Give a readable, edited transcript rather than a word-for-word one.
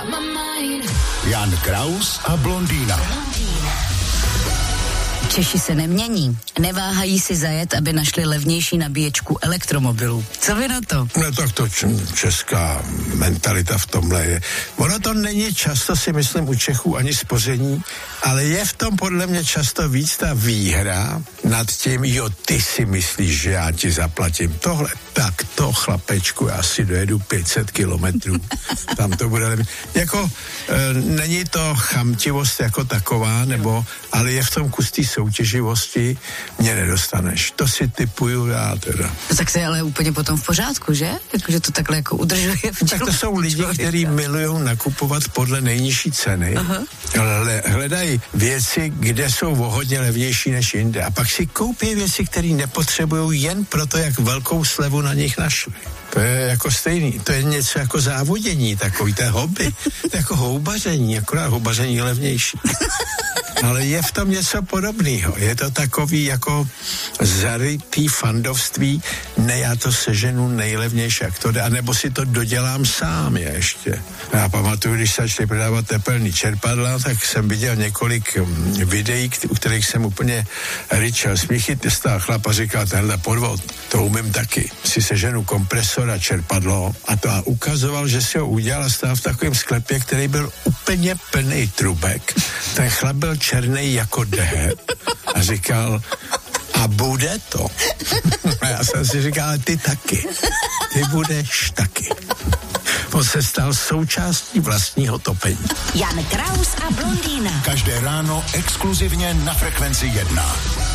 Jan Kraus a blondýna. Češi se nemění. Neváhají si zajet, aby našli levnější nabíječku elektromobilů. Co vy na to? No tak to česká mentalita v tomhle je. Ono to není často, si myslím, u Čechů ani spoření, ale je v tom podle mě často víc ta výhra nad tím, jo, ty si myslíš, že já ti zaplatím tohle. Tak to, chlapečku, já si dojedu 500 kilometrů. Tam to bude levně. Jako není to chamtivost jako taková, nebo, ale je v tom kus té soutěživosti, mě nedostaneš. To si typuju já teda. Tak se ale úplně potom v pořádku, že? Jakože to takhle jako udržuje v Tak to jsou lidi, kteří milujou nakupovat podle nejnižší ceny. Hledají věci, kde jsou o hodně levnější než jinde. A pak si koupí věci, které nepotřebují jen proto, jak velkou slevu na nich našli. To je jako stejný, to je něco jako závodění, takový, to je hobby, to je jako houbaření, akorát houbaření je levnější. Ale je v tom něco podobného. Je to takový jako zarytý fandovství, ne, já to seženu nejlevnější, jak to jde, anebo si to dodělám sám ještě. Já pamatuju, když se začali prodávat tepelný čerpadla, tak jsem viděl několik videí, u kterých jsem úplně ryčel smíchy, stál chlap a říkal, tenhle podvod, to umím taky. Si seženu kompresor a čerpadlo a to ukazoval, že si ho udělal a stál v takovém sklepě, který byl úplně plný trubek. Ten chlap byl černý jako dehet a říkal, a bude to. A já jsem si říkal, ale ty taky. Ty budeš taky. On se stal součástí vlastního topení. Jan Kraus a blondýna. Každé ráno exkluzivně na Frekvenci 1.